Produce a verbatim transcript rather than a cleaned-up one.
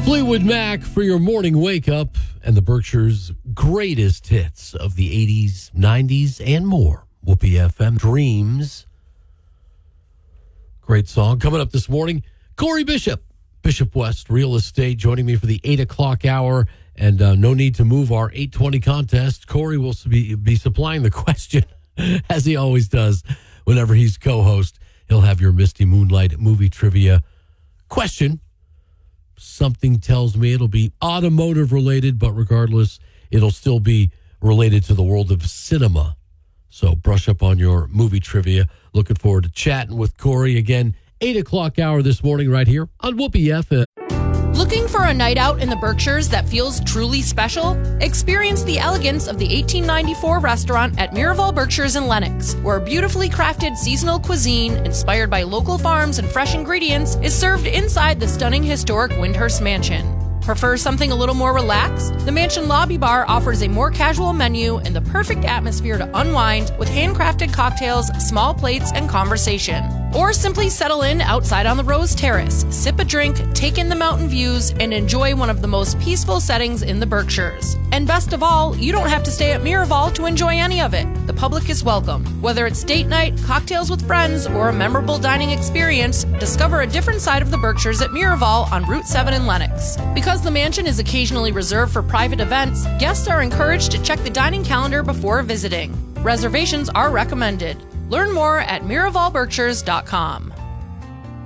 Fleetwood Mac for your morning wake up and the Berkshire's greatest hits of the eighties, nineties, and more. Whoopee F M Dreams. Great song. Coming up this morning, Corey Bishop, Bishop West Real Estate, joining me for the eight o'clock hour. And uh, no need to move our eight twenty contest. Corey will be, be supplying the question, as he always does whenever he's co-host. He'll have your Misty Moonlight movie trivia question. Something tells me it'll be automotive related, but regardless, it'll still be related to the world of cinema. So brush up on your movie trivia. Looking forward to chatting with Corey again, eight o'clock hour this morning right here on Whoopee F M. Looking for a night out in the Berkshires that feels truly special? Experience the elegance of the eighteen ninety-four restaurant at Miraval Berkshires in Lenox, where beautifully crafted seasonal cuisine inspired by local farms and fresh ingredients is served inside the stunning historic Windhurst Mansion. Prefer something a little more relaxed? The Mansion Lobby Bar offers a more casual menu and the perfect atmosphere to unwind with handcrafted cocktails, small plates, and conversation. Or simply settle in outside on the Rose Terrace, sip a drink, take in the mountain views, and enjoy one of the most peaceful settings in the Berkshires. And best of all, you don't have to stay at Miraval to enjoy any of it. The public is welcome. Whether it's date night, cocktails with friends, or a memorable dining experience, discover a different side of the Berkshires at Miraval on Route seven in Lenox. Because the mansion is occasionally reserved for private events, guests are encouraged to check the dining calendar before visiting. Reservations are recommended. Learn more at miraval berkshires dot com.